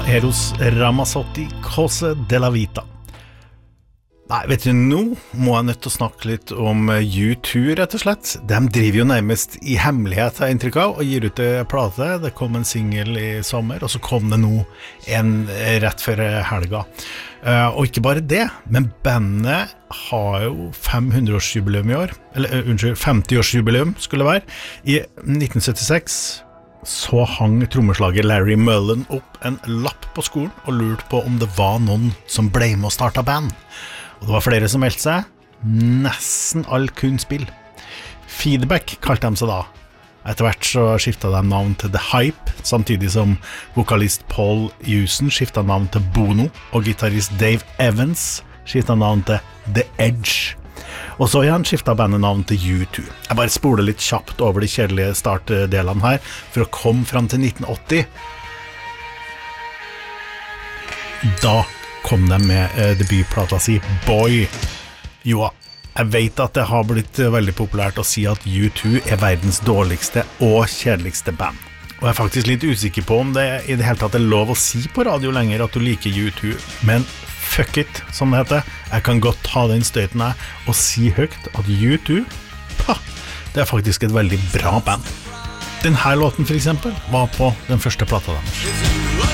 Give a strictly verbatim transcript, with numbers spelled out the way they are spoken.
Eros Ramazzotti, Cose della Vita. Nei, vet du, nå må jeg nødt til å snakke litt om U to, rett og slett. De driver jo nærmest i hemmelighet, har jeg inntrykk av, og gir ut en plate. Det kom en single i sommer, og så kom det nå en rett før helga. Uh, og ikke bare det, men bandet har jo fem hundre årsjubileum i år, eller uh, unnskyld, femti årsjubileum skulle det være. I nitten syttiseks så hang trommeslager Larry Mullen opp en lapp på skolen og lurte på om det var noen som ble med å starte band. Og det var flere som meldte seg. Nesten all kun spill. Feedback kalte de seg da. Etter hvert så skiftet de navn til The Hype, samtidig som vokalist Paul Hewson skiftet navn til Bono, og gitarist Dave Evans skiftet navn til The Edge. Og så igjen skiftet bandet navn til U to. Jeg bare spoler litt kjapt over de kjedelige startdelene her, for å komme frem til nitten åtti. Da kom de med eh, debutplata si Boy. Jo, jeg vet at det har blitt veldig populært å si at U to er verdens dårligste og kjedeligste band. Og jeg er faktisk litt usikker på om det i det hele tatt er lov å si på radio lenger at du liker U to, men fuck it, som det heter. Jeg kan godt ta den støyten her og si høyt at U to, pa, det er faktisk et veldig bra band. Den her låten for eksempel var på den første plata deres.